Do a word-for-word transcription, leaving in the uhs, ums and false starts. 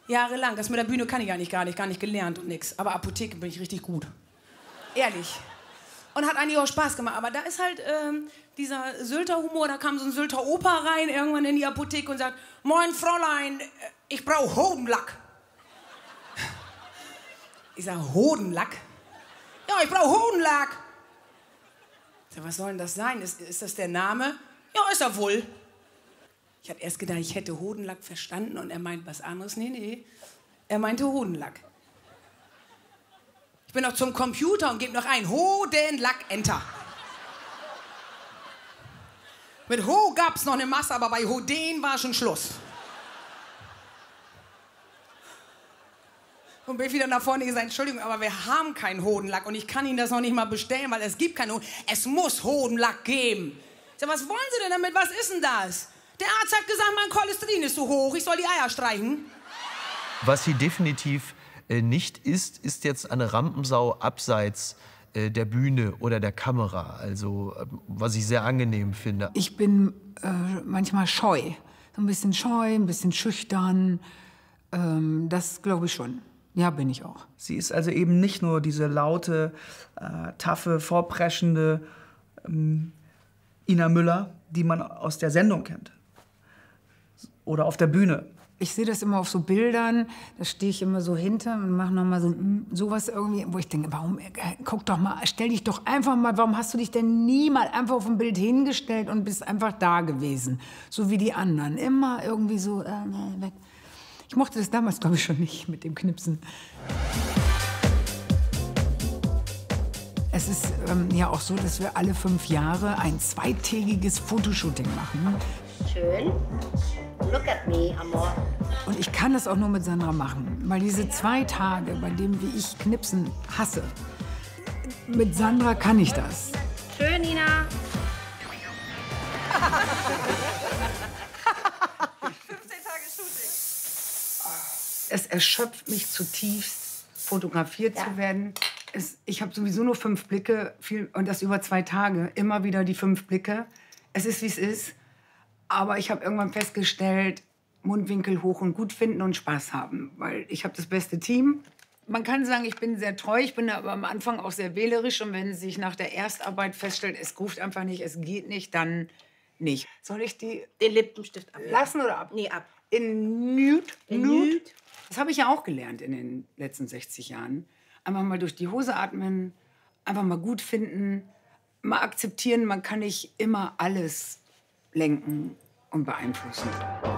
Jahrelang. Das mit der Bühne kann ich eigentlich gar nicht, gar nicht gelernt und nix. Aber Apotheke bin ich richtig gut. Ehrlich. Und hat eigentlich auch Spaß gemacht. Aber da ist halt ähm, dieser Sylter Humor, da kam so ein Sylter Opa rein, irgendwann in die Apotheke und sagt, Moin Fräulein, ich brauche Hodenlack. Ich sag, Hodenlack? Ja, ich brauche Hodenlack. Ich sag, was soll denn das sein? Ist, ist das der Name? Ja, ist er wohl. Ich hab erst gedacht, ich hätte Hodenlack verstanden und er meint was anderes. Nee, nee, er meinte Hodenlack. Ich bin noch zum Computer und gebe noch ein Hodenlack, Enter. Mit Ho gab's noch eine Masse, aber bei Hoden war schon Schluss. Und bin wieder nach vorne gesagt, Entschuldigung, aber wir haben keinen Hodenlack und ich kann Ihnen das noch nicht mal bestellen, weil es gibt keinen Hodenlack. Es muss Hodenlack geben. Ich sag, was wollen Sie denn damit? Was ist denn das? Der Arzt hat gesagt, mein Cholesterin ist zu hoch, ich soll die Eier streichen. Was sie definitiv äh, nicht ist, ist jetzt eine Rampensau abseits äh, der Bühne oder der Kamera. Also, äh, was ich sehr angenehm finde. Ich bin äh, manchmal scheu. So ein bisschen scheu, ein bisschen schüchtern. Ähm, das glaube ich schon. Ja, bin ich auch. Sie ist also eben nicht nur diese laute, äh, taffe, vorpreschende ähm, Ina Müller, die man aus der Sendung kennt. Oder auf der Bühne. Ich sehe das immer auf so Bildern, da stehe ich immer so hinter und mache noch mal so sowas irgendwie, wo ich denke, warum, guck doch mal, stell dich doch einfach mal, warum hast du dich denn nie mal einfach auf ein Bild hingestellt und bist einfach da gewesen, so wie die anderen, immer irgendwie so äh, weg. Ich mochte das damals, glaube ich, schon nicht mit dem Knipsen. Es ist ähm, ja auch so, dass wir alle fünf Jahre ein zweitägiges Fotoshooting machen. Schön. Look at me, Amor. Und ich kann das auch nur mit Sandra machen, weil diese zwei Tage, bei denen wie ich Knipsen hasse, mit Sandra kann ich das. Schön, Nina. fünfzehn Tage Shooting. Es erschöpft mich zutiefst, fotografiert Ja. zu werden. Es, ich habe sowieso nur fünf Blicke viel, und das über zwei Tage. Immer wieder die fünf Blicke. Es ist, wie es ist. Aber ich habe irgendwann festgestellt, Mundwinkel hoch und gut finden und Spaß haben. Weil ich habe das beste Team. Man kann sagen, ich bin sehr treu, ich bin aber am Anfang auch sehr wählerisch. Und wenn sich nach der Erstarbeit feststellt, es ruft einfach nicht, es geht nicht, dann nicht. Soll ich die Den Lippenstift lassen oder ab? Nee, ab. In Nude? In Nude? Nude. Das habe ich ja auch gelernt in den letzten sechzig Jahren. Einfach mal durch die Hose atmen, einfach mal gut finden, mal akzeptieren, man kann nicht immer alles lenken und beeinflussen.